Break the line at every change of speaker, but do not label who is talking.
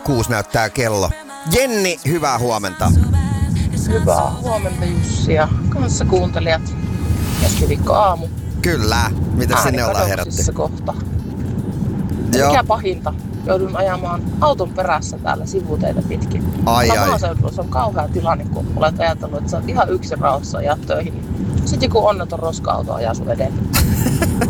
6 näyttää kello. Jenni, hyvää huomenta.
Hyvää huomenta Jussi ja kanssakuuntelijat. Keskiviikko aamu.
Kyllä. Mitä sinne ollaan herätty?
Kohta. Mikä pahinta? Joudun ajamaan auton perässä täällä sivuteitä pitkin. Maaseudulla se on kauhea tilanne, kun olet ajatellut, että sä oot ihan yksin rauhassa ajaa töihin. Sitten joku onneton roska-auto ajaa sun edelle.